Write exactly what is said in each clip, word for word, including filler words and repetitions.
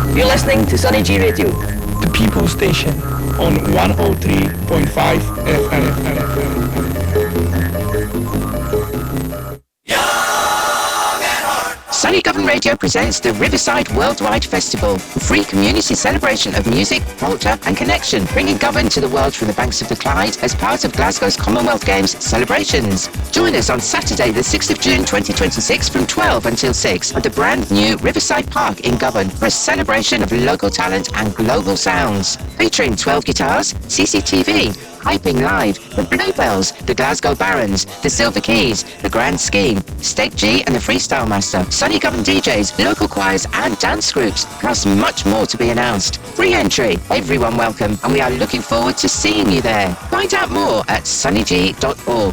You're listening to Sunny G Radio, the People Station, on one oh three point five F M. Sunny Govan Radio presents the Riverside Worldwide Festival, a free community celebration of music, culture and connection, bringing Govan to the world from the banks of the Clyde as part of Glasgow's Commonwealth Games celebrations. Join us on Saturday the sixth of June twenty twenty-six from twelve until six at the brand new Riverside Park in Govan for a celebration of local talent and global sounds. Featuring twelve guitars, C C T V, Hyping Live, the Bluebells, the Glasgow Barons, the Silver Keys, the Grand Scheme, Steak G and the Freestyle Master, Sunny Govan D Js, local choirs and dance groups, plus much more to be announced. Free entry, everyone welcome, and we are looking forward to seeing you there. Find out more at sunny g dot org.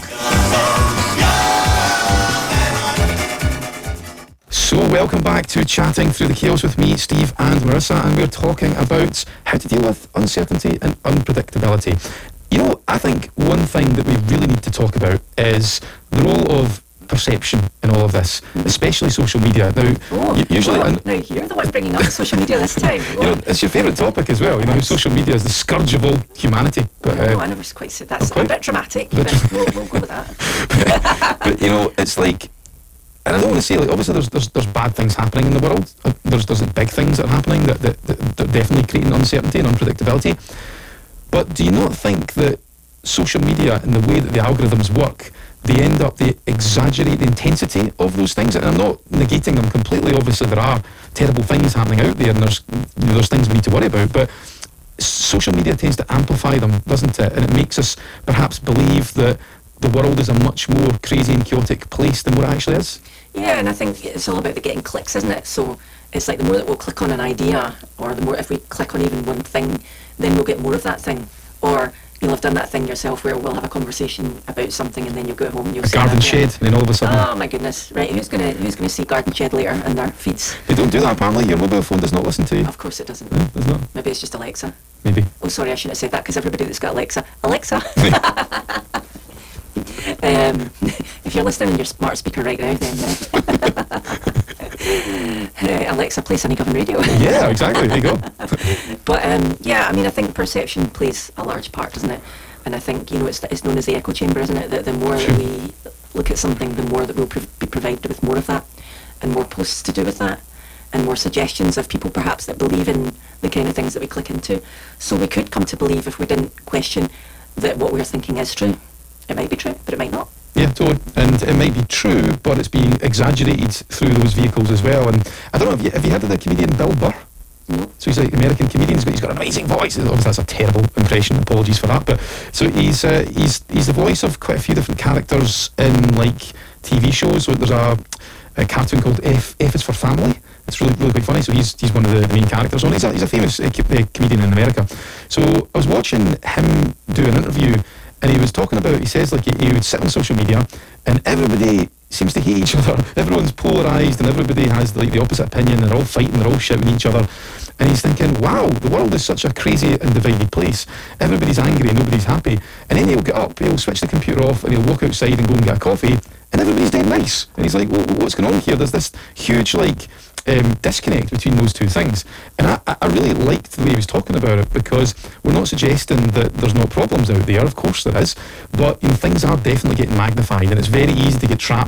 So welcome back to Chatting Through the Chaos with me, Steve and Marissa, and we're talking about how to deal with uncertainty and unpredictability. You know, I think one thing that we really need to talk about is the role of perception in all of this, especially social media. Now, oh, u- usually, well, and, now you're the one bringing up social media this time. you know, it's your favourite topic as well. You know, social media is the scourge of all humanity. But, uh, no, I never quite said that's quite, a bit dramatic, but, but we'll, we'll go with that. but, but you know, it's like, and I don't want to say, like, obviously there's there's there's bad things happening in the world. Uh, There's there's big things that are happening that that, that, that are definitely creating uncertainty and unpredictability. But do you not think that social media and the way that the algorithms work, they end up, they exaggerate the intensity of those things? And I'm not negating them completely. Obviously there are terrible things happening out there, and there's you know, there's things we need to worry about, but social media tends to amplify them, doesn't it? And it makes us perhaps believe that the world is a much more crazy and chaotic place than what it actually is. Yeah, and I think it's all about the getting clicks, isn't it? So it's like the more that we'll click on an idea, or the more if we click on even one thing, then we'll get more of that thing. Or you'll have done that thing yourself where we'll have a conversation about something, and then you'll go home and you'll A see garden that, shed, and then all of a sudden... Oh my goodness! Right, who's gonna who's gonna see Garden Shed later in their feeds? They don't do that apparently. Your mobile phone does not listen to you. Of course it doesn't. No, it does not. Maybe it's just Alexa. Maybe. Oh, sorry, I shouldn't have said that because everybody that's got Alexa, Alexa. Um, if you're listening on your smart speaker right now, then uh, uh, Alexa, play Sunny Govan Radio. Yeah, exactly. There you go. But um, yeah, I mean, I think perception plays a large part, doesn't it? And I think, you know, it's, it's known as the echo chamber, isn't it? That the more that we look at something, the more that we'll pro- be provided with more of that, and more posts to do with that, and more suggestions of people perhaps that believe in the kind of things that we click into. So we could come to believe, if we didn't question, that what we're thinking is true. It might be true, but it might not. Yeah, totally. And it might be true, but it's being exaggerated through those vehicles as well. And I don't know, have you, have you heard of the comedian Bill Burr? No. So he's like an American comedian. He's got, he's got an amazing voice. Obviously, that's a terrible impression. Apologies for that. But so he's uh, he's he's the voice of quite a few different characters in like T V shows. So there's a, a cartoon called F F is for Family. It's really really quite funny. So he's he's one of the, the main characters on. He's a, he's a famous uh, co- uh, comedian in America. So I was watching him do an interview. And he was talking about, he says like he, he would sit on social media and everybody seems to hate each other. Everyone's polarised and everybody has like the opposite opinion. They're all fighting, they're all shouting at each other. And he's thinking, wow, the world is such a crazy and divided place. Everybody's angry and nobody's happy. And then he'll get up, he'll switch the computer off and he'll walk outside and go and get a coffee. And everybody's dead nice. And he's like, well, what's going on here? There's this huge like um, disconnect between those two things. And I, I really liked the way he was talking about it, because we're not suggesting that there's no problems out there. Of course there is. But you know, things are definitely getting magnified, and it's very easy to get trapped